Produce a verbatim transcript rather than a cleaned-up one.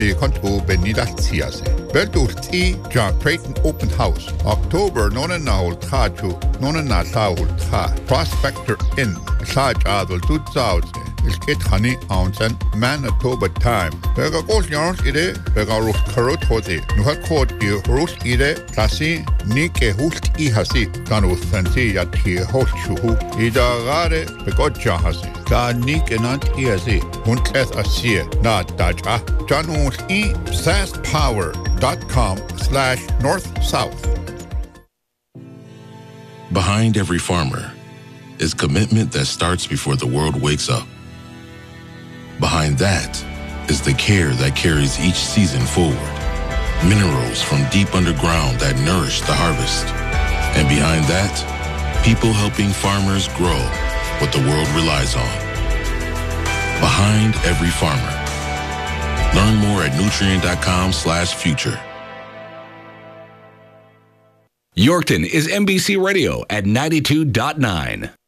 I konto benidatiase. Beldulti John Creighton Open House. October nona naul tatu nona na taul ta. Prospector Inn. Saj adul tutsaus. Ilkit honey ounce Manitoba time. Bega goes yarns ide. Bega rus karut hote. Nuha code you rus ide. Tasi nike hult ihasi. Tanu thansi yati holt shuhu. Ida gare begodja hasi. Da nike nant ihasi. Hunteth asie. Na daja. Janus e saspower.com slash north south. Behind every farmer is commitment that starts before the world wakes up. Behind that is the care that carries each season forward. Minerals from deep underground that nourish the harvest. And behind that, people helping farmers grow what the world relies on. Behind every farmer. Learn more at Nutrien.com slash future. Yorkton is N B C Radio at ninety-two point nine.